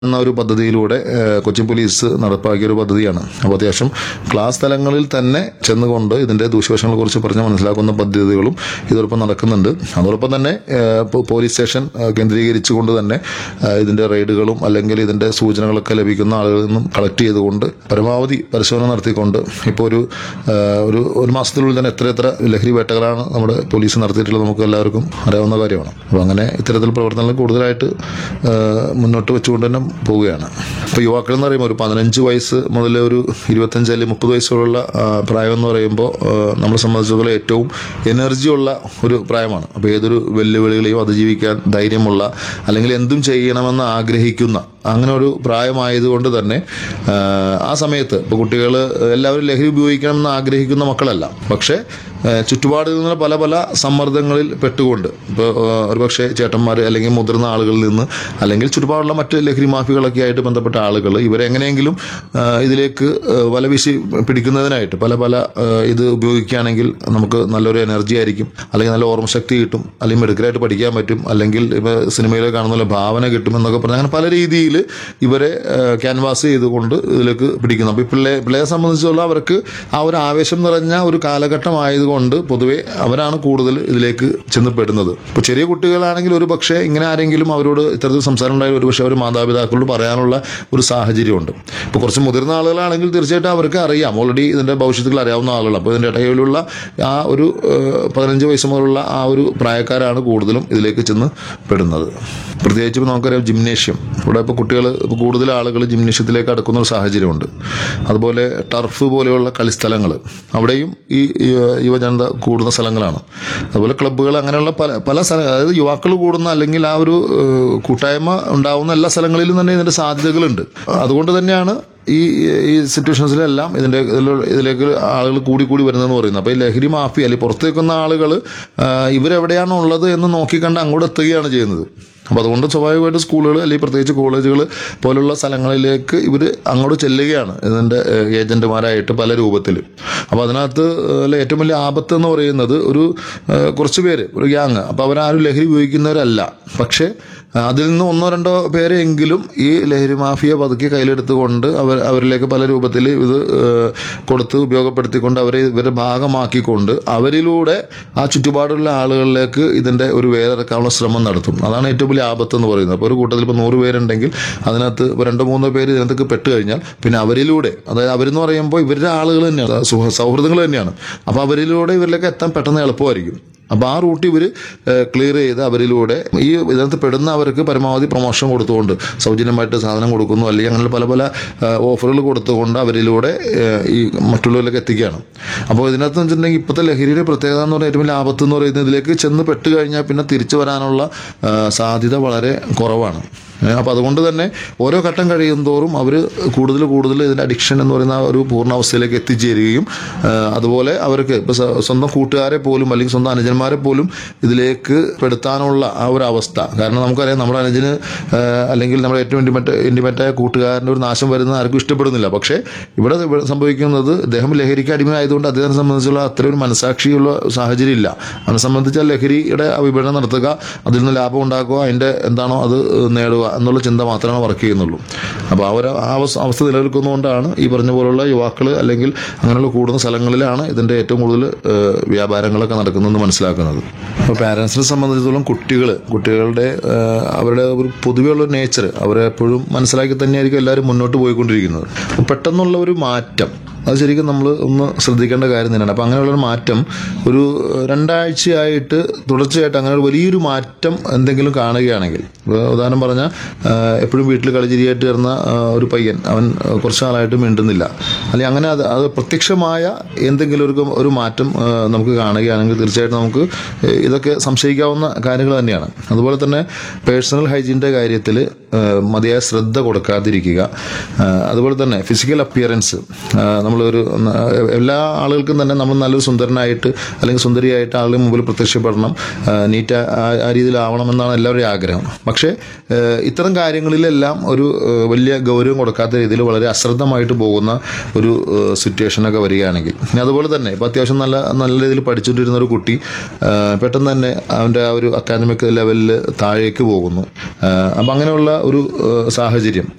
എന്ന ഒരു പദ്ധതിയിലൂടെ കൊച്ചിൻ പോലീസ് നടപ്പാക്കിയ ഒരു പദ്ധതിയാണ്. അപ്പോൾ അത്യാവശ്യം ക്ലാസ് തലങ്ങളിൽ തന്നെ ചെന്നുകൊണ്ട് ഇതിന്റെ ദൂഷ്യവശങ്ങളെ കുറിച്ച് പറഞ്ഞ് മനസ്സിലാക്കുന്ന പദ്ധതികളും ഇതോടൊപ്പം നടക്കുന്നുണ്ട്. അതോടൊപ്പം തന്നെ പോലീസ് സ്റ്റേഷൻ കേന്ദ്രീകരിച്ചുകൊണ്ട് തന്നെ ഇതിന്റെ റെയ്ഡുകളും അല്ലെങ്കിൽ ഇതിന്റെ സൂചനകളൊക്കെ ലഭിക്കുന്ന ആളുകളിൽ നിന്നും കളക്ട് ചെയ്തുകൊണ്ട് പരമാവധി പരിശോധന നടത്തിക്കൊണ്ട് ഇപ്പോൾ ഒരു മാസത്തിനുള്ളിൽ തന്നെ എത്ര ലഹരി വേട്ടകളാണ് നമ്മുടെ പോലീസ് നടത്തിയിട്ടുള്ളത് നമുക്ക് എല്ലാവർക്കും അറിയാവുന്ന കാര്യമാണ്. അപ്പോൾ അങ്ങനെ ഇത്തരത്തിൽ പ്രവർത്തനങ്ങൾ കൂടുതലായിട്ട് മുന്നോട്ട് വെച്ചുകൊണ്ട് തന്നെ പോവുകയാണ്. ഇപ്പോൾ യുവാക്കൾ എന്ന് പറയുമ്പോൾ ഒരു 15 വയസ്സ് മുതൽ ഒരു 25 അല്ലെങ്കിൽ 30 വയസ്സുള്ള പ്രായം എന്ന് പറയുമ്പോൾ നമ്മളെ സംബന്ധിച്ചിടത്തോളം ഏറ്റവും എനർജിയുള്ള ഒരു പ്രായമാണ്. അപ്പോൾ ഏതൊരു വെല്ലുവിളികളെയും അതിജീവിക്കാൻ ധൈര്യമുള്ള അല്ലെങ്കിൽ എന്തും ചെയ്യണമെന്ന് ആഗ്രഹിക്കുന്ന അങ്ങനെ ഒരു പ്രായമായതുകൊണ്ട് തന്നെ ആ സമയത്ത് ഇപ്പോൾ കുട്ടികൾ എല്ലാവരും ലഹരി ഉപയോഗിക്കണമെന്ന് ആഗ്രഹിക്കുന്ന മക്കളല്ല. പക്ഷേ ചുറ്റുപാടിൽ നിന്ന് പല സമ്മർദ്ദങ്ങളിൽ പെട്ടുകൊണ്ട് ഇപ്പോൾ ഒരുപക്ഷെ ചേട്ടന്മാർ അല്ലെങ്കിൽ മുതിർന്ന ആളുകളിൽ നിന്ന് അല്ലെങ്കിൽ ചുറ്റുപാടുള്ള മറ്റ് ലഹരി മാഫികളൊക്കെ ആയിട്ട് ബന്ധപ്പെട്ട ആളുകൾ ഇവരെങ്ങനെയെങ്കിലും ഇതിലേക്ക് വലവീശി പിടിക്കുന്നതിനായിട്ട് പല ഇത് ഉപയോഗിക്കുകയാണെങ്കിൽ നമുക്ക് നല്ലൊരു എനർജി ആയിരിക്കും, അല്ലെങ്കിൽ നല്ല ഓർമ്മശക്തി കിട്ടും, അല്ലെങ്കിൽ മെടുക്കലായിട്ട് പഠിക്കാൻ പറ്റും, അല്ലെങ്കിൽ ഇപ്പോൾ സിനിമയിൽ കാണുന്ന ഭാവന കിട്ടും എന്നൊക്കെ പറഞ്ഞാൽ അങ്ങനെ പല രീതിയിൽ ഇവരെ ക്യാൻവാസ് ചെയ്തുകൊണ്ട് ഇതിലേക്ക് പിടിക്കുന്നു. അപ്പോൾ പിള്ളേരെ സംബന്ധിച്ചുള്ള അവർക്ക് ആ ഒരു ആവേശം നിറഞ്ഞ ഒരു കാലഘട്ടമായതുകൊണ്ട് പൊതുവെ അവരാണ് കൂടുതൽ ഇതിലേക്ക് ചെന്നപ്പെടുന്നത്. ഇപ്പോൾ ചെറിയ കുട്ടികളാണെങ്കിൽ ഒരു പക്ഷേ ഇങ്ങനെ ആരെങ്കിലും അവരോട് ഇത്തരത്തിൽ സംസാരം ഉണ്ടായാൽ ഒരു പക്ഷേ അവർ മാതാപിതാക്കളോട് പറയാനുള്ള ഒരു സാഹചര്യമുണ്ട്. ഇപ്പോൾ കുറച്ച് മുതിർന്ന ആളുകളാണെങ്കിൽ തീർച്ചയായിട്ടും അവർക്ക് അറിയാം, ഓൾറെഡി ഇതിൻ്റെ ഭവിഷ്യത്തുകൾ അറിയാവുന്ന ആളുകൾ. അപ്പോൾ ഇതിൻ്റെ ഇടയിലുള്ള ആ ഒരു 15 വയസ്സ് മുതലുള്ള ആ ഒരു പ്രായക്കാരാണ് കൂടുതലും ഇതിലേക്ക് ചെന്ന് പെടുന്നത്. പ്രത്യേകിച്ച് ഇപ്പോൾ നമുക്കറിയാം ജിംനേഷ്യം, ഇവിടെ ഇപ്പോൾ കുട്ടികൾ കൂടുതൽ ആളുകൾ ജിംനേഷ്യത്തിലേക്ക് അടുക്കുന്ന ഒരു സാഹചര്യമുണ്ട്. അതുപോലെ ടർഫ് പോലെയുള്ള കളിസ്ഥലങ്ങൾ, അവിടെയും ഈ യുവജനത കൂടുന്ന സ്ഥലങ്ങളാണ്. അതുപോലെ ക്ലബ്ബുകൾ, അങ്ങനെയുള്ള പല സ്ഥലങ്ങൾ, അതായത് യുവാക്കൾ കൂടുന്ന അല്ലെങ്കിൽ ആ ഒരു കൂട്ടായ്മ ഉണ്ടാവുന്ന എല്ലാ സ്ഥലങ്ങളിലും തന്നെ ഇതിന്റെ സാധ്യതകളുണ്ട്. അതുകൊണ്ട് തന്നെയാണ് ഈ സിറ്റുവേഷൻസിലെല്ലാം ഇതിലേക്ക് ആളുകൾ കൂടി വരുന്നതെന്ന് പറയുന്നത്. അപ്പോൾ ഈ ലഹരി മാഫിയ അല്ലെങ്കിൽ പുറത്തു നിൽക്കുന്ന ആളുകൾ ഇവരെവിടെയാണ് ഉള്ളത് എന്ന് നോക്കിക്കണ്ട് അങ്ങോട്ട് എത്തുകയാണ് ചെയ്യുന്നത്. അപ്പോൾ അതുകൊണ്ട് സ്വാഭാവികമായിട്ട് സ്കൂളുകൾ അല്ലെങ്കിൽ പ്രത്യേകിച്ച് കോളേജുകൾ പോലുള്ള സ്ഥലങ്ങളിലേക്ക് ഇവർ അങ്ങോട്ട് ചെല്ലുകയാണ് ഇതിൻ്റെ ഏജന്റുമാരായിട്ട് പല രൂപത്തിൽ. അപ്പോൾ അതിനകത്ത് ഏറ്റവും വലിയ ആപത്ത് എന്ന് പറയുന്നത് കുറച്ച് പേര്, ഒരു ഗ്യാങ്. അപ്പോൾ അവരാരും ലഹരി ഉപയോഗിക്കുന്നവരല്ല, പക്ഷേ അതിൽ നിന്ന് 1-2 പേരെങ്കിലും ഈ ലഹരി മാഫിയ പതുക്കെ കയ്യിലെടുത്തുകൊണ്ട് അവരിലേക്ക് പല രൂപത്തിൽ ഇത് കൊടുത്ത് ഉപയോഗപ്പെടുത്തിക്കൊണ്ട് ഇവരെ ഭാഗമാക്കിക്കൊണ്ട് അവരിലൂടെ ആ ചുറ്റുപാടുള്ള ആളുകളിലേക്ക് ഇതിന്റെ ഒരു വേരിറക്കാനുള്ള ശ്രമം നടത്തും. അതാണ് ഏറ്റവും വലിയ ആപത്ത് എന്ന് പറയുന്നത്. അപ്പോൾ ഒരു കൂട്ടത്തിൽ ഇപ്പോൾ 100 പേരുണ്ടെങ്കിൽ അതിനകത്ത് 2-3 പേര് ഇതിനകത്ത് പെട്ട് കഴിഞ്ഞാൽ പിന്നെ അവരിലൂടെ, അതായത് അവരെന്ന് പറയുമ്പോൾ ഇവരുടെ ആളുകൾ തന്നെയാണ്, സൗഹൃദങ്ങൾ തന്നെയാണ്. അപ്പോൾ അവരിലൂടെ ഇവരിലേക്ക് എത്താൻ പെട്ടെന്ന് എളുപ്പമായിരിക്കും. അപ്പോൾ ആ റൂട്ട് ഇവർ ക്ലിയർ ചെയ്ത് അവരിലൂടെ ഈ ഇതിനകത്ത് പെടുന്നവർക്ക് പരമാവധി പ്രൊമോഷൻ കൊടുത്തുകൊണ്ട് സൗജന്യമായിട്ട് സാധനം കൊടുക്കുന്നു, അല്ലെങ്കിൽ അങ്ങനെ പല ഓഫറുകൾ കൊടുത്തുകൊണ്ട് അവരിലൂടെ ഈ മറ്റുള്ളവരിലേക്ക് എത്തിക്കുകയാണ്. അപ്പോൾ ഇതിനകത്ത് വെച്ചിട്ടുണ്ടെങ്കിൽ ഇപ്പോഴത്തെ ലഹരിയുടെ പ്രത്യേകത എന്ന് പറയുന്നത് ഏറ്റവും വലിയ ആപത്ത് എന്ന് പറയുന്നത് ഇതിലേക്ക് ചെന്ന് പെട്ട് കഴിഞ്ഞാൽ പിന്നെ തിരിച്ചു വരാനുള്ള സാധ്യത വളരെ കുറവാണ്. അപ്പോൾ അതുകൊണ്ട് തന്നെ ഓരോ ഘട്ടം കഴിയും തോറും അവർ കൂടുതൽ ഇതിൻ്റെ അഡിക്ഷൻ എന്ന് പറയുന്ന ഒരു പൂർണ്ണാവസ്ഥയിലേക്ക് എത്തിച്ചേരുകയും അതുപോലെ അവർക്ക് ഇപ്പോൾ സ്വന്തം കൂട്ടുകാരെ പോലും അല്ലെങ്കിൽ സ്വന്തം അനുജന്മാരെ പോലും ഇതിലേക്ക് പെടുത്താനുള്ള ആ ഒരു അവസ്ഥ. കാരണം നമുക്കറിയാം, നമ്മുടെ അനുജന് അല്ലെങ്കിൽ നമ്മുടെ ഏറ്റവും ഇൻറ്റിമേറ്റായ കൂട്ടുകാരൻ്റെ ഒരു നാശം വരുന്നത് ആർക്കും ഇഷ്ടപ്പെടുന്നില്ല. പക്ഷേ ഇവിടെ സംഭവിക്കുന്നത് അദ്ദേഹം ലഹരിക്ക് അടിമയായതുകൊണ്ട് അദ്ദേഹത്തെ സംബന്ധിച്ചുള്ള അത്ര ഒരു മനസാക്ഷിയുള്ള സാഹചര്യം ഇല്ല. അവനെ സംബന്ധിച്ച ലഹരിയുടെ വിപണനം നടത്തുക, അതിൽ നിന്ന് ലാഭം ഉണ്ടാക്കുക, അതിൻ്റെ എന്താണോ അത് നേടുക എന്നുള്ള ചിന്ത മാത്രമേ വർക്ക് ചെയ്യുന്നുള്ളൂ. അപ്പോൾ ആ അവസ്ഥ നിലനിൽക്കുന്നതുകൊണ്ടാണ് ഈ പറഞ്ഞ പോലുള്ള യുവാക്കൾ അല്ലെങ്കിൽ അങ്ങനെയുള്ള കൂടുന്ന സ്ഥലങ്ങളിലാണ് ഇതിൻ്റെ ഏറ്റവും കൂടുതൽ വ്യാപാരങ്ങളൊക്കെ നടക്കുന്നതെന്ന് മനസ്സിലാക്കുന്നത്. അപ്പോൾ പാരൻസിനെ സംബന്ധിച്ചിടത്തോളം കുട്ടികളുടെ അവരുടെ ഒരു പൊതുവെയുള്ള ഒരു നേച്ചർ അവരെ എപ്പോഴും മനസ്സിലാക്കി തന്നെയായിരിക്കും എല്ലാവരും മുന്നോട്ട് പോയിക്കൊണ്ടിരിക്കുന്നത്. അപ്പോൾ പെട്ടെന്നുള്ള ഒരു മാറ്റം അത് ശരിക്കും നമ്മൾ ഒന്ന് ശ്രദ്ധിക്കേണ്ട കാര്യം തന്നെയാണ്. അപ്പോൾ അങ്ങനെയുള്ളൊരു മാറ്റം ഒരു 2 ആഴ്ചയായിട്ട് തുടർച്ചയായിട്ട് അങ്ങനെ ഒരു വലിയൊരു മാറ്റം എന്തെങ്കിലും കാണുകയാണെങ്കിൽ, ഉദാഹരണം പറഞ്ഞാൽ എപ്പോഴും വീട്ടിൽ കളിച്ചിരിയായിട്ട് വരുന്ന ഒരു പയ്യൻ അവൻ കുറച്ച് നാളായിട്ട് മിണ്ടുന്നില്ല, അല്ലെങ്കിൽ അങ്ങനെ അത് പ്രത്യക്ഷമായ എന്തെങ്കിലും ഒരു മാറ്റം നമുക്ക് കാണുകയാണെങ്കിൽ തീർച്ചയായിട്ടും നമുക്ക് ഇതൊക്കെ സംശയിക്കാവുന്ന കാര്യങ്ങൾ തന്നെയാണ്. അതുപോലെ തന്നെ പേഴ്സണൽ ഹൈജീൻ്റെ കാര്യത്തിൽ മതിയായ ശ്രദ്ധ കൊടുക്കാതിരിക്കുക. അതുപോലെ തന്നെ ഫിസിക്കൽ അപ്പിയറൻസ്, നമ്മളൊരു എല്ലാ ആളുകൾക്കും തന്നെ നമ്മൾ നല്ലൊരു സുന്ദരനായിട്ട് അല്ലെങ്കിൽ സുന്ദരിയായിട്ട് ആളുടെ മുമ്പിൽ പ്രത്യക്ഷപ്പെടണം, നീറ്റ് ആ രീതിയിലാവണമെന്നാണ് എല്ലാവരുടെയും ആഗ്രഹം. പക്ഷേ ഇത്തരം കാര്യങ്ങളിലെല്ലാം ഒരു വലിയ ഗൗരവം കൊടുക്കാത്ത രീതിയിൽ വളരെ അശ്രദ്ധമായിട്ട് പോകുന്ന ഒരു സിറ്റുവേഷനൊക്കെ വരികയാണെങ്കിൽ, ഇനി അതുപോലെ തന്നെ ഇപ്പോൾ അത്യാവശ്യം നല്ല നല്ല രീതിയിൽ പഠിച്ചുകൊണ്ടിരുന്ന ഒരു കുട്ടി പെട്ടെന്ന് തന്നെ അവൻ്റെ ആ ഒരു അക്കാദമിക് ലെവലിൽ താഴേക്ക് പോകുന്നു. അപ്പം അങ്ങനെയുള്ള ഒരു സാഹചര്യം